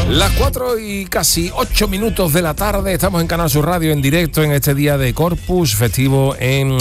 Las 4 y casi 8 minutos de la tarde, estamos en Canal Sur Radio en directo en este día de Corpus, festivo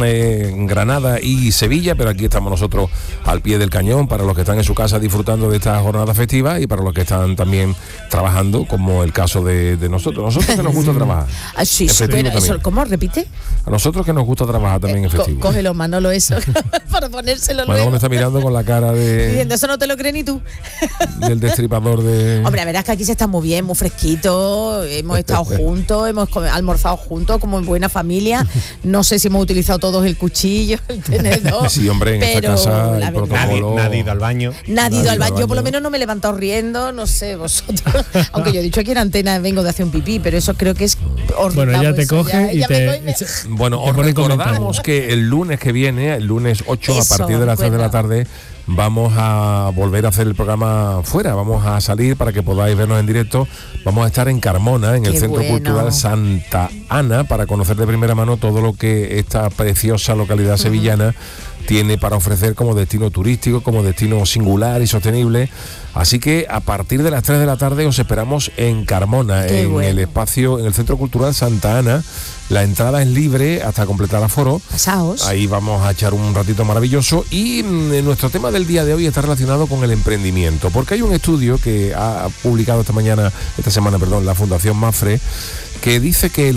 en Granada y Sevilla, pero aquí estamos nosotros al pie del cañón para los que están en su casa disfrutando de esta jornada festiva y para los que están también trabajando, como el caso de nosotros. Nosotros que nos gusta trabajar. Sí, pero eso, ¿cómo? ¿Repite? A nosotros que nos gusta trabajar también en festivo. Cógelo, Manolo, eso, para ponérselo luego. Manolo me está mirando con la cara de... Diciendo, eso no te lo crees ni tú. Del destripador de... Hombre, la verdad es que aquí se está muy bien, muy fresquito, hemos estado juntos, hemos almorzado juntos como en buena familia. No sé si hemos utilizado todos el cuchillo, el tenedor. Sí, hombre, en esta casa el protocolo... Nadie ha ido al baño. Nadie ha ido al baño. Yo por lo menos no me he levantado riendo, no sé, vosotros. Aunque yo he dicho aquí en antena vengo de hacer un pipí, pero eso creo que es horrible. Bueno, ella te coge y te... Bueno, os recordamos que el lunes que viene, el lunes 8, a partir de las 3 de la tarde, vamos a volver a hacer el programa fuera, vamos a salir para que podáis vernos en directo. Vamos a estar en Carmona, en el Centro Cultural Santa Ana, para conocer de primera mano todo lo que esta preciosa localidad sevillana tiene para ofrecer como destino turístico, como destino singular y sostenible. Así que a partir de las 3 de la tarde os esperamos en Carmona, el espacio, en el Centro Cultural Santa Ana. La entrada es libre hasta completar aforo. Pasaos. Ahí vamos a echar un ratito maravilloso. Y nuestro tema del día de hoy está relacionado con el emprendimiento, porque hay un estudio que ha publicado esta semana, la Fundación Mafre, que dice que el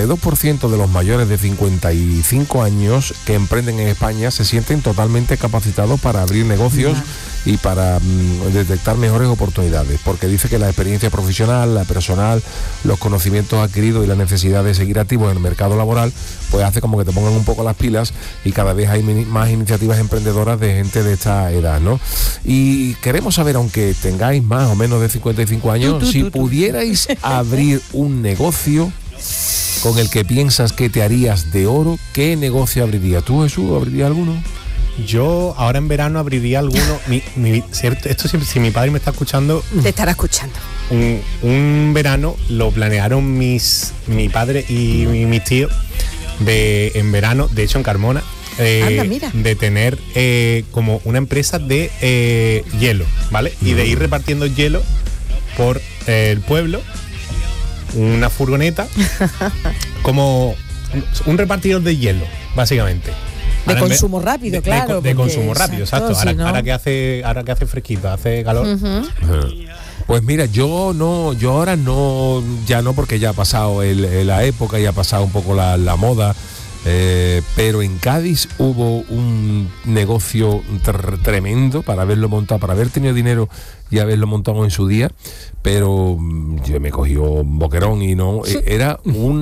82% de los mayores de 55 años que emprenden en España se sienten totalmente capacitados para abrir negocios y para detectar mejores oportunidades, porque dice que la experiencia profesional, la personal, los conocimientos adquiridos y la necesidad de seguir activos en el mercado laboral, pues hace como que te pongan un poco las pilas y cada vez hay más iniciativas emprendedoras de gente de esta edad, ¿no? Y queremos saber, aunque tengáis más o menos de 55 años, si pudierais abrir un negocio con el que piensas que te harías de oro, ¿qué negocio abrirías? ¿Tú, Jesús, abrirías alguno? Yo ahora en verano abriría alguno. Esto siempre, si mi padre me está escuchando, te estará escuchando. Un verano lo planearon mi padre y mis tíos en verano, de hecho en Carmona, de tener como una empresa de hielo, ¿vale? Y de ir repartiendo hielo por el pueblo, una furgoneta, como un repartidor de hielo, básicamente. De consumo rápido, claro. De consumo rápido, exacto. Ahora que hace fresquito, hace calor. Pues mira, yo ahora no, ya no, porque ya ha pasado la época y ha pasado un poco la moda. Pero en Cádiz hubo un negocio tremendo para haberlo montado, para haber tenido dinero y haberlo montado en su día, pero yo me cogió un boquerón y no, era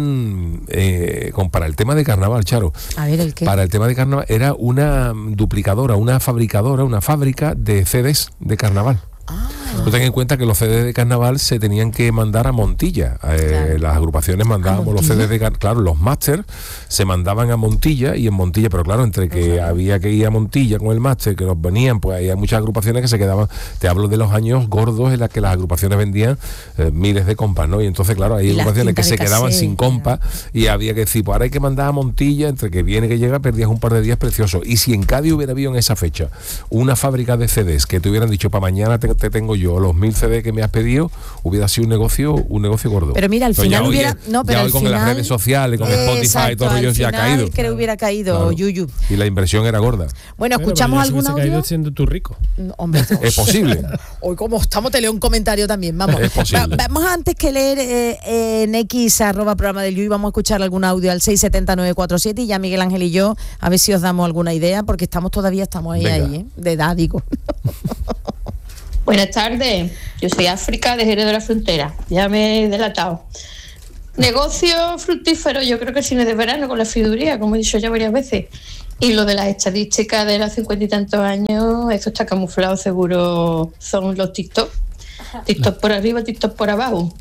para el tema de carnaval, Charo. A ver, ¿el qué? Para el tema de carnaval era una duplicadora, una fábrica de CDs de carnaval. Tú ten en cuenta que los CDs de carnaval se tenían que mandar a Montilla. Las agrupaciones mandábamos los CDs los máster se mandaban a Montilla, y en Montilla, pero claro, entre que había que ir a Montilla con el máster, que los venían, pues hay muchas agrupaciones que se quedaban. Te hablo de los años gordos en las que las agrupaciones vendían miles de compas, ¿no? Y entonces, claro, hay agrupaciones que se quedaban sin compas y había que decir, pues ahora hay que mandar a Montilla, entre que viene que llega, perdías un par de días preciosos. Y si en Cádiz hubiera habido en esa fecha una fábrica de CDs que te hubieran dicho, para mañana te tengo yo los 1000 CD que me has pedido, hubiera sido un negocio gordo. Pero mira, al final hubiera... No, pero ya al hoy con final, las redes sociales, con Spotify y todo ello ya ha caído. Creo que hubiera caído, claro. Yuyu. Y la inversión era gorda. Bueno, ¿escuchamos algún audio? Caído siendo tú rico. Hombre, es posible. Hoy como estamos, te leo un comentario también, vamos. Es posible. Vamos antes que leer en X @programa del Yuyu, vamos a escuchar algún audio al 670-947 y ya Miguel Ángel y yo, a ver si os damos alguna idea, porque estamos ahí, de edad, digo. Buenas tardes, yo soy África de Jerez de la Frontera, ya me he delatado. Negocio fructífero, yo creo que el cine de verano con la friduría, como he dicho ya varias veces. Y lo de las estadísticas de los 50 y tantos años, esto está camuflado, seguro son los TikTok. TikTok por arriba, TikTok por abajo.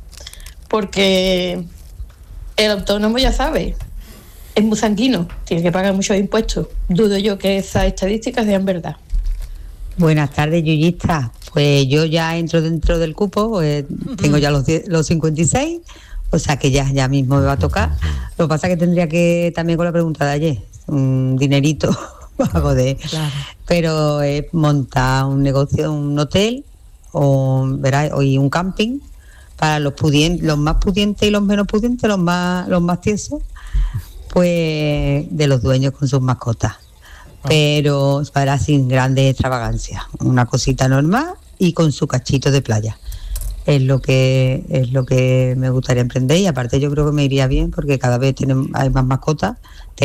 Porque el autónomo, ya sabe, es muy sanguino, tiene que pagar muchos impuestos. Dudo yo que esas estadísticas sean verdad. Buenas tardes, yuyistas. Pues yo ya entro dentro del cupo, pues tengo ya los 56, o sea que ya mismo me va a tocar. Lo que pasa es que tendría que, también con la pregunta de ayer, un dinerito para poder. Claro. Pero es montar un negocio, un hotel y un camping, para los más pudientes y los menos pudientes, los más tiesos, pues de los dueños con sus mascotas. Pero para sin grandes extravagancias, una cosita normal y con su cachito de playa. Es lo que me gustaría emprender, y aparte yo creo que me iría bien porque cada vez tenemos más mascotas.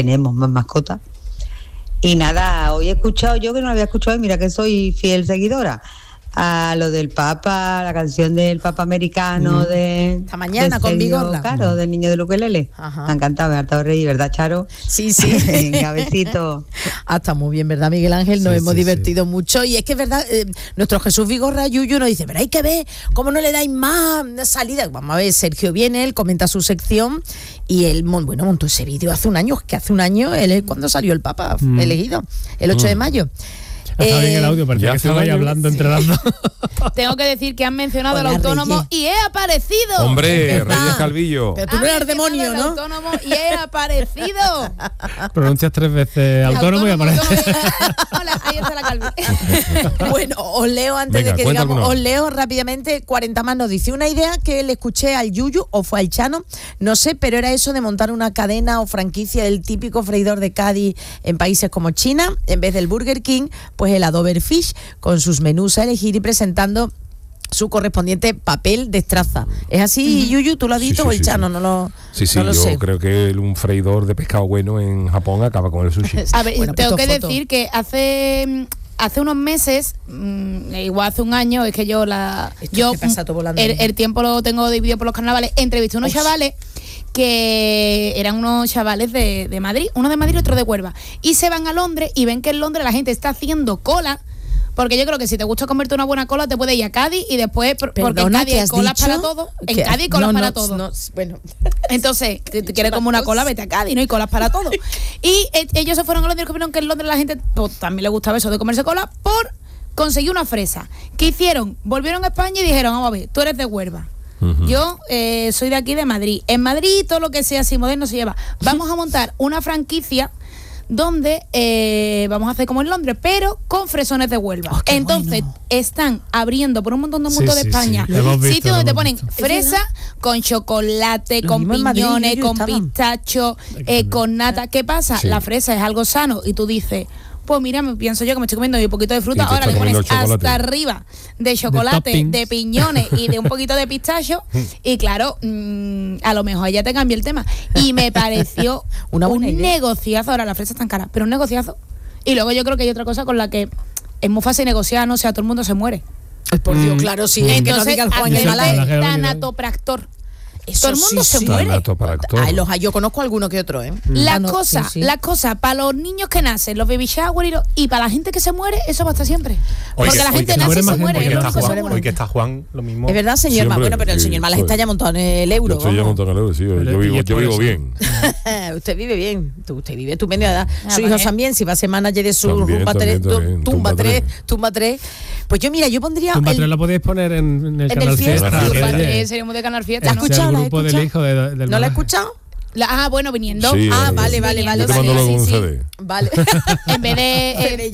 Y nada, hoy he escuchado yo que no lo había escuchado, y mira que soy fiel seguidora a lo del Papa, la canción del Papa americano de esta mañana de con Sergio, Vigorra. claro, del niño de ukelele. Ajá. Me ha encantado, me ha hartado reír, ¿verdad, Charo? Sí. Venga, besito. Está muy bien, ¿verdad, Miguel Ángel? Nos hemos divertido mucho, y es que es verdad, nuestro Jesús Vigorra Yuyu nos dice, pero hay que ver cómo no le dais más salida. Vamos a ver, Sergio viene, él comenta su sección, y él montó ese vídeo hace un año, él es cuando salió el Papa elegido, el 8 de mayo. Está bien el audio, parecía que estaba ahí hablando entre las dos. Tengo que decir que han mencionado al autónomo y he aparecido. Hombre, Reyes Calvillo. Pero tú no eres demonio, ¿no? Autónomo y he aparecido. Pronuncias 3 veces autónomo y aparece. Hola, ahí está la Calvi. Bueno, os leo antes de que digamos, os leo rápidamente. 40 más nos dice una idea que le escuché al Yuyu, o fue al Chano, no sé, pero era eso de montar una cadena o franquicia del típico freidor de Cádiz en países como China, en vez del Burger King, pues el Adobe Fish, con sus menús a elegir y presentando su correspondiente papel de estraza. ¿Es así, Yuyu? ¿Tú lo has visto o el Chano? No lo yo sé. Creo que un freidor de pescado bueno en Japón acaba con el sushi. A ver, Bueno, tengo que foto. decir que hace unos meses, igual hace un año, es que yo pasa todo volando. el tiempo lo tengo dividido por los carnavales, entrevisté a unos chavales que eran unos chavales de Madrid, uno de Madrid y otro de Huelva, y se van a Londres y ven que en Londres la gente está haciendo cola, porque yo creo que si te gusta comerte una buena cola te puedes ir a Cádiz y después, porque en Cádiz hay colas para todo, en Cádiz hay colas para todo. Bueno, entonces, si te quieres como una cola, vete a Cádiz, no hay colas para todo. Y ellos se fueron a Londres, que vieron que en Londres la gente pues, también le gustaba eso de comerse cola, por conseguir una fresa. ¿Qué hicieron? Volvieron a España y dijeron, vamos a ver, tú eres de Huelva. Yo soy de aquí de Madrid. En Madrid todo lo que sea así moderno se lleva. Vamos a montar una franquicia donde vamos a hacer como en Londres, pero con fresones de Huelva. Entonces están abriendo por un montón de puntos de España sitios donde te ponen fresa con chocolate, con piñones, con pistacho, con nata. ¿Qué pasa? La fresa es algo sano y tú dices, pues mira, me pienso yo que me estoy comiendo un poquito de fruta, ahora le pones hasta arriba de chocolate, de piñones y de un poquito de pistacho, y claro, a lo mejor ya te cambia el tema. Y me pareció un negociazo. Ahora la fresa es tan cara, pero un negociazo. Y luego yo creo que hay otra cosa con la que es muy fácil negociar, no sea, todo el mundo se muere. Por Dios, claro, sí. Entonces, tanato-practor. Todo el mundo se muere. Yo conozco alguno que otro, ¿eh? La cosa, para los niños que nacen, los baby shower y para la gente que se muere, eso va a estar siempre. Porque la gente nace y se muere. Hoy que está Juan, lo mismo. Es verdad, señor Mal. Bueno, pero el señor Mal está ya montado en el euro. Estoy ya montado en el euro, sí. Yo vivo bien. Usted vive bien. Usted vive estupendo. Sus hijos también, si va a ser manager de su Tumba 3. Pues yo pondría. Tumba 3 la podéis poner en el canal Fiesta. Seríamos de Canal Fiesta. ¿La has escuchado? Grupo del hijo del ¿No la has escuchado? Bueno, viniendo. Sí, vale. Yo te mando luego un CD. Vale. En vez de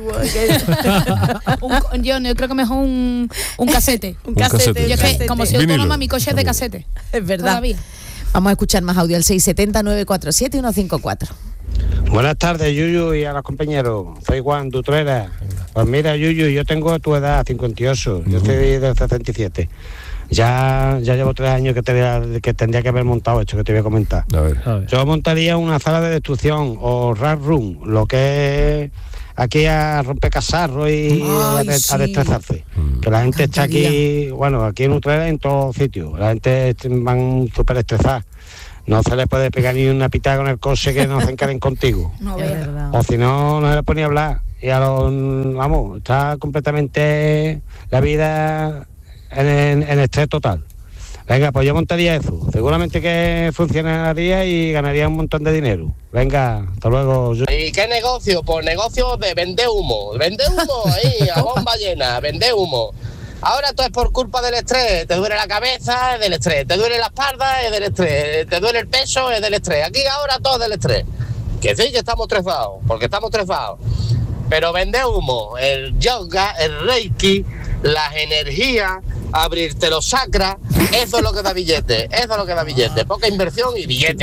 yo creo que mejor un casete. Un casete. Yo que, como soy autónoma, mi coche es de casete. Es verdad. Todavía. Vamos a escuchar más audio al 670-947-154. Buenas tardes, Yuyu, y a los compañeros. Soy Juan Dutrera. Pues mira, Yuyu, yo tengo tu edad, 58. Yo estoy del 77. Ya llevo 3 años que tendría que haber montado esto que te voy a comentar. A ver. Yo montaría una sala de destrucción o rap room, lo que es aquí a romper casarros y a destrozarse. Que la gente está aquí, aquí en Utrera, en todos sitios. La gente van súper estresada. No se les puede pegar ni una pitada con el coche que no se encaren contigo. O si no se les pone a hablar. Y está completamente la vida en estrés total. Venga, pues yo montaría eso. Seguramente que funcionaría y ganaría un montón de dinero. Venga, hasta luego. ¿Y qué negocio? Pues negocio de vender humo. Vender humo ahí, a bomba llena, vender humo. Ahora todo es por culpa del estrés. Te duele la cabeza, es del estrés. Te duele la espalda, es del estrés. Te duele el peso, es del estrés. Aquí ahora todo es del estrés. Que sí, que estamos estresados, porque estamos estresados. Pero vender humo, el yoga, el reiki, las energías, abrirte los chakras, eso es lo que da billete, poca inversión y billete.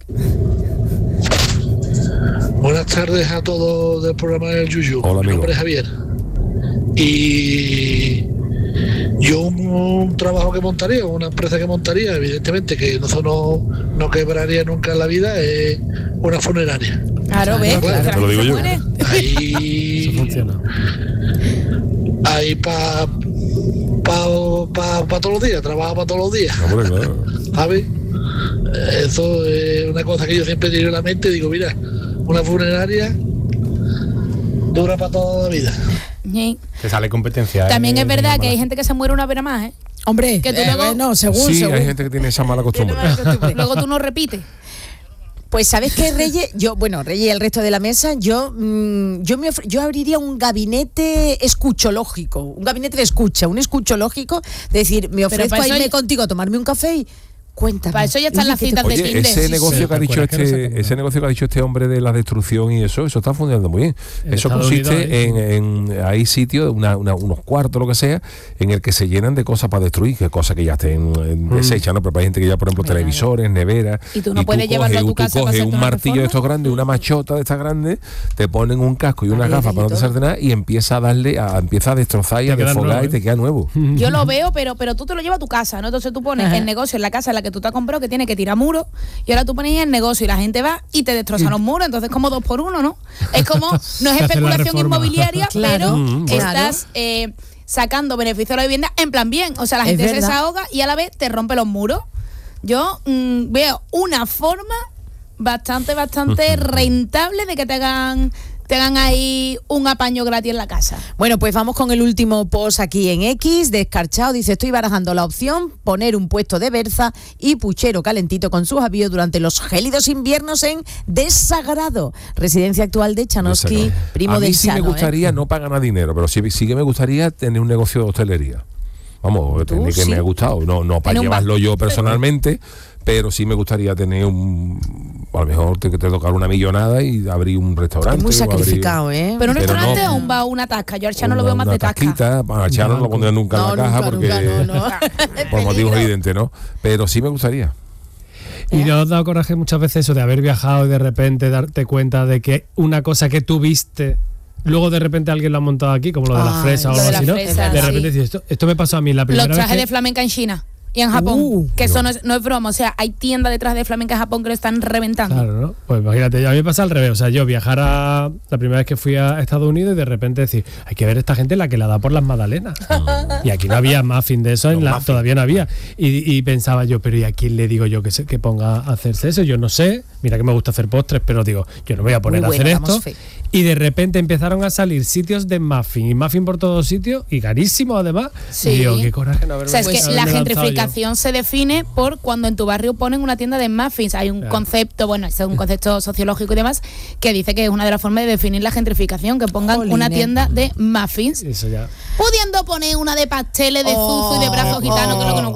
Buenas tardes a todos del programa del Yuyu. Hola, mi nombre es Javier. Y yo un trabajo que montaría, una empresa que montaría, evidentemente que nosotros no quebraría nunca en la vida, es una funeraria. Claro, ¿ves? Claro, te lo digo yo. Ahí, eso funciona. Ahí para todos los días, trabajo para todos los días. Hombre, claro. ¿Sabes? Eso es una cosa que yo siempre tengo en la mente, digo, mira, una funeraria dura para toda la vida. Te sale competencia. También es verdad que hay gente que se muere una vez más, ¿eh? Hombre, que tú luego, no, según. Hay gente que tiene esa mala costumbre. Luego tú no repites. Pues ¿sabes qué, Reyes? Reyes y el resto de la mesa, yo abriría un gabinete escuchológico, un gabinete de escucha, un escuchológico, de decir, me ofrezco a irme contigo a tomarme un café y cuéntame. Para eso ya están las citas de Tinder. Ese negocio que ha dicho este hombre de la destrucción y eso está funcionando muy bien. Eso consiste en hay sitios, unos cuartos, lo que sea, en el que se llenan de cosas para destruir, que cosas que ya estén desechas, ¿no? Pero hay gente que ya, por ejemplo, televisores, neveras. Y tú no puedes llevarlo a tu casa. Tú coges un martillo de estos grandes, una machota de estas grandes, te ponen un casco y unas gafas para no te nada y empieza a destrozar y a desfogar y te queda nuevo. Yo lo veo, pero tú te lo llevas a tu casa, ¿no? Entonces tú pones el negocio en la casa en la que tú te has comprado, que tiene que tirar muros, y ahora tú pones el negocio y la gente va y te destrozan los muros, entonces como 2 por 1, ¿no? Es como, no es especulación inmobiliaria, pero estás sacando beneficio a la vivienda en plan bien, o sea, la gente se desahoga y a la vez te rompe los muros. Yo veo una forma bastante rentable de que te hagan ahí un apaño gratis en la casa. Bueno, pues vamos con el último post aquí en X, de Escarchado. Dice, estoy barajando la opción, poner un puesto de berza y puchero calentito con sus avíos durante los gélidos inviernos en Desagrado, residencia actual de Chanovsky, primo del Chano. A mí sí me gustaría, no para ganar dinero, pero sí que me gustaría tener un negocio de hostelería. Vamos, que me ha gustado, no para llevarlo yo personalmente, pero sí me gustaría tener a lo mejor te tocar una millonada y abrir un restaurante. Es muy sacrificado, Pero un restaurante o un bar, una tasca. Yo al Chano lo veo más de tasca. Al Chano no lo pondría nunca en la caja porque por motivos evidentes, ¿no? Pero sí me gustaría. Y no os da coraje muchas veces eso de haber viajado y de repente darte cuenta de que una cosa que tú viste, luego de repente alguien lo ha montado aquí, como lo de la fresa o algo así, ¿no? De repente dices, esto me pasó a mí la primera vez. Los trajes de flamenca en China. Y en Japón, que eso no es broma, o sea, hay tiendas detrás de flamenca en Japón que lo están reventando. Claro, ¿no? Pues imagínate, a mí me pasa al revés, o sea, yo viajara la primera vez que fui a Estados Unidos y de repente decir, hay que ver esta gente la que la da por las magdalenas. Y aquí no había muffin de eso, todavía no había. Y pensaba yo, pero ¿y a quién le digo yo que ponga a hacerse eso? Yo no sé, mira que me gusta hacer postres, pero digo, yo no voy a poner a hacer esto. Y de repente empezaron a salir sitios de muffin y muffin por todos sitios y carísimos además. Sí. Y digo, qué coraje no haberme. O sea, es que la gentrificación se define por cuando en tu barrio ponen una tienda de muffins. Hay un concepto, bueno, es un concepto sociológico y demás, que dice que es una de las formas de definir la gentrificación, que pongan una tienda de muffins. Eso ya. Pudiendo poner una de pasteles, de zuzu y de brazos gitanos, que es lo que nos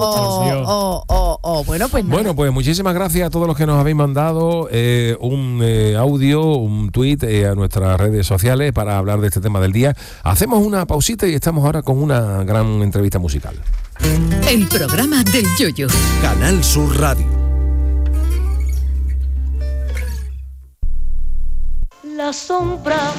gusta. Bueno, pues muchísimas gracias a todos los que nos habéis mandado un audio, un tuit a nuestras redes sociales para hablar de este tema del día. Hacemos una pausita y estamos ahora con una gran entrevista musical. El programa del Yoyo. Canal Sur Radio. La sombra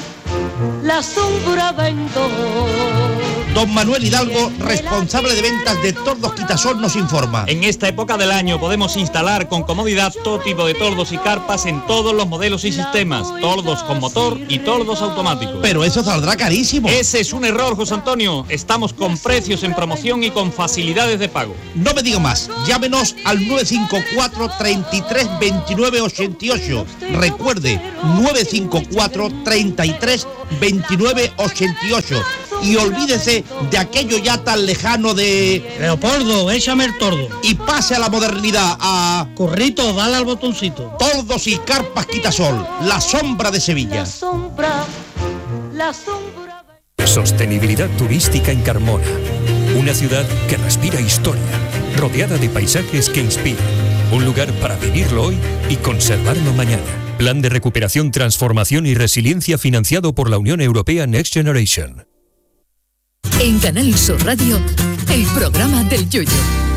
vendo. Don Manuel Hidalgo, responsable de ventas de Tordos Quitasol, nos informa. En esta época del año podemos instalar con comodidad todo tipo de tordos y carpas en todos los modelos y sistemas, tordos con motor y tordos automáticos. Pero eso saldrá carísimo. Ese es un error, José Antonio. Estamos con precios en promoción y con facilidades de pago. No me diga más. Llámenos al 954 33 29 88. Recuerde, 954 33 29 88. Y olvídese de aquello ya tan lejano de... Leopoldo, échame el tordo. Y pase a la modernidad, a... Currito, dale al botoncito. Tordos y carpas Quitasol, la sombra de Sevilla. La sombra... Sostenibilidad turística en Carmona. Una ciudad que respira historia, rodeada de paisajes que inspiran. Un lugar para vivirlo hoy y conservarlo mañana. Plan de recuperación, transformación y resiliencia financiado por la Unión Europea Next Generation. En Canal Sur Radio, el programa del Yoyo.